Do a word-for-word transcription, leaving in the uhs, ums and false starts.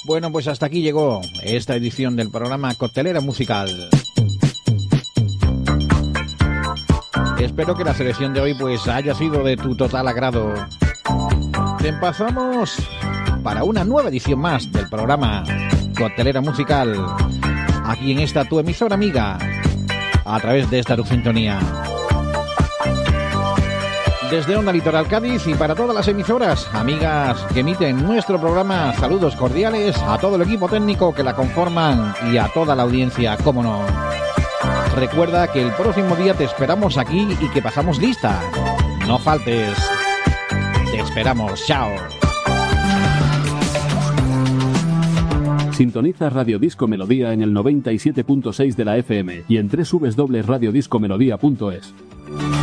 Bueno, pues hasta aquí llegó esta edición del programa Coctelera Musical. Espero que la selección de hoy pues haya sido de tu total agrado. Te emplazamos para una nueva edición más del programa Coctelera Musical, aquí en esta tu emisora amiga, a través de esta tu sintonía. Desde Onda Litoral Cádiz y para todas las emisoras amigas que emiten nuestro programa, saludos cordiales a todo el equipo técnico que la conforman y a toda la audiencia, cómo no. Recuerda que el próximo día te esperamos aquí y que pasamos lista. No faltes. Te esperamos. Chao. Sintoniza Radio Disco Melodía en el noventa y siete punto seis de la F M y en doble u doble u doble u punto radio disco melodía punto es.